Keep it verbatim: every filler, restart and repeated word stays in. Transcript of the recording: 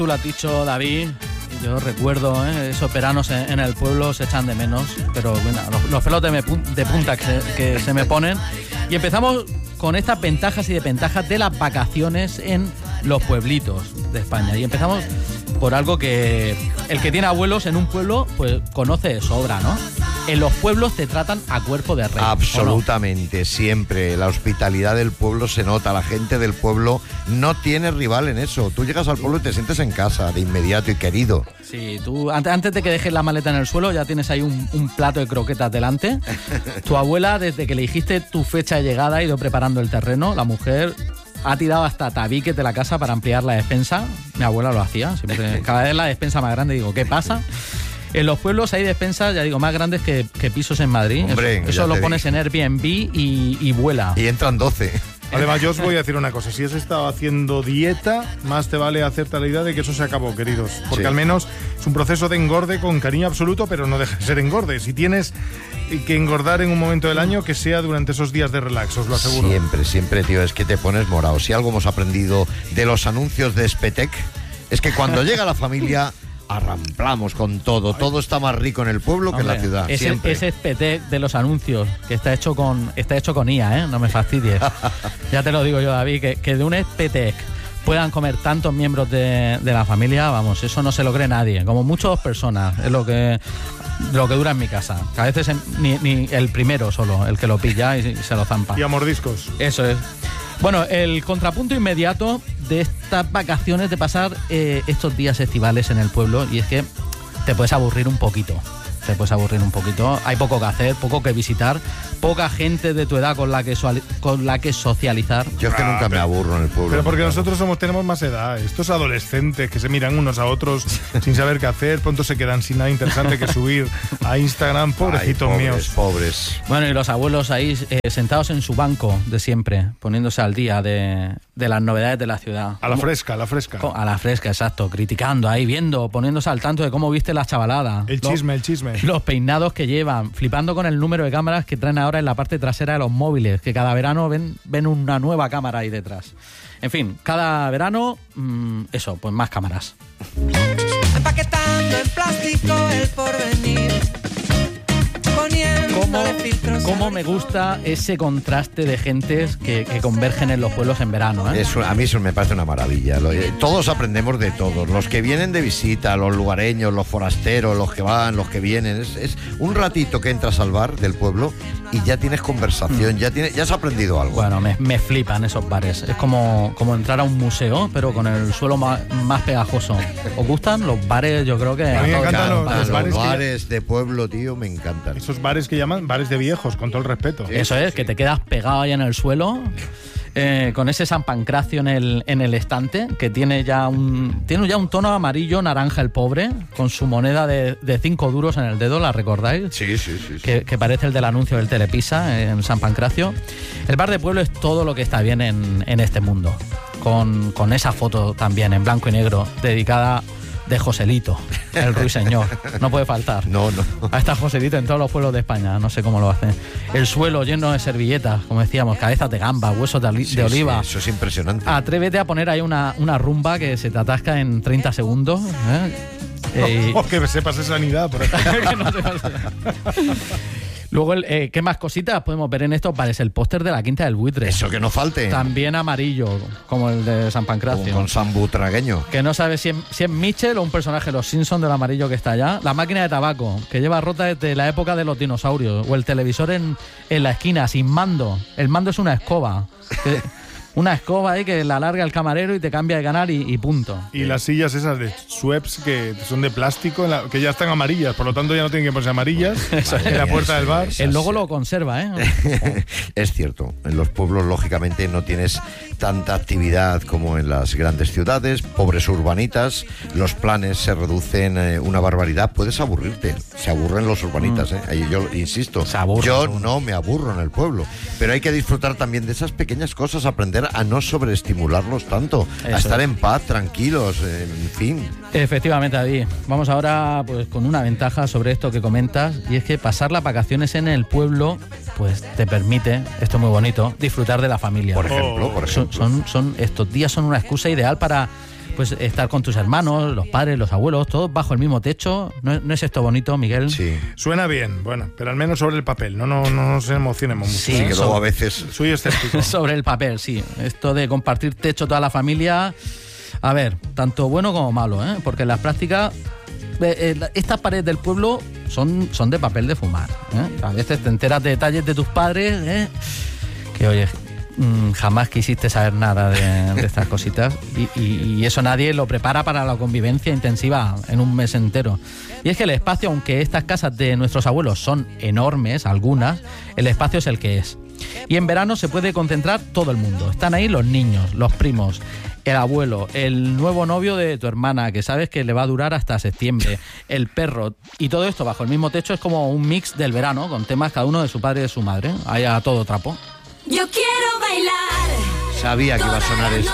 Tú lo has dicho, David. Yo recuerdo, ¿eh? esos veranos en, en el pueblo se echan de menos, pero bueno, los, los pelos de, me, de punta que se, que se me ponen. Y empezamos con estas ventajas y desventajas de las vacaciones en los pueblitos de España. Y empezamos por algo que el que tiene abuelos en un pueblo, pues conoce de sobra, ¿no? En los pueblos te tratan a cuerpo de rey. Absolutamente, ¿no? Siempre. La hospitalidad del pueblo se nota. La gente del pueblo no tiene rival en eso. Tú llegas al pueblo y te sientes en casa de inmediato y querido. Sí, tú antes, antes de que dejes la maleta en el suelo ya tienes ahí un, un plato de croquetas delante. Tu abuela, desde que le dijiste tu fecha de llegada, ha ido preparando el terreno. La mujer ha tirado hasta tabiques de la casa para ampliar la despensa. Mi abuela lo hacía. Siempre, cada vez la despensa más grande. Digo, ¿qué pasa? En los pueblos hay despensas, ya digo, más grandes que, que pisos en Madrid. Hombre, eso eso lo pones dije. en Airbnb y, y vuela. Y entran doce. Además, yo os voy a decir una cosa. Si has estado haciendo dieta, más te vale hacerte la idea de que eso se acabó, queridos. Porque sí. al menos es un proceso de engorde con cariño absoluto, pero no deja de ser engorde. Si tienes que engordar en un momento del año, que sea durante esos días de relax, os lo aseguro. Siempre, siempre, tío, es que te pones morado. Si algo hemos aprendido de los anuncios de Spetec, es que cuando llega la familia arramplamos con todo. Todo está más rico en el pueblo. Hombre, que en la ciudad. Ese, siempre. ese Spetec de los anuncios, que está hecho con está hecho con I A, ¿eh? No me fastidies. Ya te lo digo yo, David, que, que de un Spetec puedan comer tantos miembros de, de la familia, vamos, eso no se lo cree nadie. Como mucho dos personas, es lo que lo que dura en mi casa. Que a veces en, ni, ni el primero solo, el que lo pilla y, y se lo zampa. Y a mordiscos. Eso es. Bueno, el contrapunto inmediato de estas vacaciones, de pasar eh, estos días estivales en el pueblo, y es que te puedes aburrir un poquito. Te puedes aburrir un poquito. Hay poco que hacer, poco que visitar, poca gente de tu edad con la que, con la que socializar. Yo es que Ah, nunca pero, me aburro en el pueblo. Pero porque nunca. nosotros somos tenemos más edad. Estos adolescentes que se miran unos a otros sin saber qué hacer, pronto se quedan sin nada interesante que subir a Instagram. Pobrecitos Ay, pobres, míos. pobres. Bueno, y los abuelos ahí eh, sentados en su banco de siempre, poniéndose al día de, de las novedades de la ciudad. A la fresca, a la fresca. A la fresca, exacto. Criticando ahí, viendo, poniéndose al tanto de cómo viste la chavalada. El Los- chisme, el chisme. Los peinados que llevan, flipando con el número de cámaras que traen ahora en la parte trasera de los móviles, que cada verano ven, ven una nueva cámara ahí detrás. En fin, cada verano, mmm, eso, pues más cámaras. Empaquetando en plástico el porvenir. ¿Cómo, cómo me gusta ese contraste de gentes que, que convergen en los pueblos en verano, ¿eh? Eso, a mí eso me parece una maravilla. Lo- eh, Todos aprendemos de todos. Los que vienen de visita, los lugareños, los forasteros, los que van, los que vienen. Es, es un ratito que entras al bar del pueblo y ya tienes conversación, ya, tienes, ya has aprendido algo. Bueno, me, me flipan esos bares. Es como, como entrar a un museo, pero con el suelo más, más pegajoso. ¿Os gustan los bares? Yo creo que... A mí me todos encantan los los- bares. los bares los que- bares de pueblo, tío, me encantan. Esos bares que llaman bares de viejos, con todo el respeto. Eso es, que te quedas pegado ahí en el suelo, eh, con ese San Pancracio en el, en el estante, que tiene ya un tiene ya un tono amarillo naranja el pobre, con su moneda de, de cinco duros en el dedo, ¿la recordáis? Sí, sí, sí. sí. Que, que parece el del anuncio del Telepisa en San Pancracio. El bar de pueblo es todo lo que está bien en, en este mundo, con, con esa foto también en blanco y negro, dedicada de Joselito, el ruiseñor. No puede faltar. No, no. Ahí está Joselito en todos los pueblos de España, no sé cómo lo hacen. El suelo lleno de servilletas, como decíamos, cabezas de gamba, huesos de, oli- Sí, de oliva. sí, eso es impresionante. Atrévete a poner ahí una, una rumba que se te atasca en treinta segundos. ¿eh? Eh, Oh, que sepas esa sanidad por aquí. que no se pase. Luego, el, eh, ¿qué más cositas podemos ver en estos bares? El póster de la Quinta del Buitre. Eso que no falte. También amarillo, como el de San Pancracio. Con, con San Butragueño. Que no sabes si es, si es Mitchell o un personaje de los Simpsons del amarillo que está allá. La máquina de tabaco, que lleva rota desde la época de los dinosaurios. O el televisor en, en la esquina, sin mando. El mando es una escoba. Que- una escoba ahí que la larga el camarero y te cambia de canal y, y punto. Y las sillas esas de Schweppes que son de plástico, en la- que ya están amarillas, por lo tanto ya no tienen que ponerse amarillas en la puerta del bar. El logo lo conserva, ¿eh? Es cierto, en los pueblos lógicamente no tienes tanta actividad como en las grandes ciudades, pobres urbanitas, los planes se reducen eh, una barbaridad, puedes aburrirte, se aburren los urbanitas, ¿eh? Ahí yo insisto, Se aburren, yo se aburren. no me aburro en el pueblo, pero hay que disfrutar también de esas pequeñas cosas, aprender a no sobreestimularlos tanto, Eso a estar es. en paz, tranquilos, en fin. Efectivamente, David. Vamos ahora pues con una ventaja sobre esto que comentas, y es que pasar las vacaciones en el pueblo pues te permite, esto es muy bonito, disfrutar de la familia. Por ejemplo, Oh. por Son, ejemplo. son, son- estos días son una excusa ideal para pues estar con tus hermanos, los padres, los abuelos, todos bajo el mismo techo. ¿No, no es esto bonito, Miguel? Sí. Suena bien, bueno, pero al menos sobre el papel, no, no, no nos emocionemos mucho. Sí, Sí, que sobre- luego a veces... Soy escéptico. Sobre el papel, sí. Esto de compartir techo toda la familia, a ver, tanto bueno como malo, ¿eh? Porque en las prácticas, eh, eh, estas paredes del pueblo son, son de papel de fumar, ¿eh? A veces te enteras de detalles de tus padres, ¿eh? Que oye, mm, jamás quisiste saber nada de, de estas cositas y, y- y eso nadie lo prepara para la convivencia intensiva en un mes entero. Y es que el espacio, aunque estas casas de nuestros abuelos son enormes, algunas, el espacio es el que es. Y en verano se puede concentrar todo el mundo. Están ahí los niños, los primos, el abuelo, el nuevo novio de tu hermana, que sabes que le va a durar hasta septiembre, el perro, y todo esto bajo el mismo techo es como un mix del verano, con temas cada uno de su padre y de su madre, ahí a todo trapo. Yo quiero bailar. Sabía que iba a sonar esto.